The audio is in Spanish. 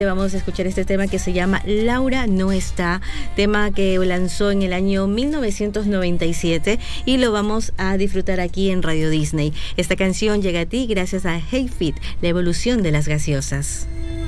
Vamos a escuchar este tema que se llama Laura no está, tema que lanzó en el año 1997 y lo vamos a disfrutar aquí en Radio Disney. Esta canción llega a ti gracias a Hey Fit, la evolución de las gaseosas.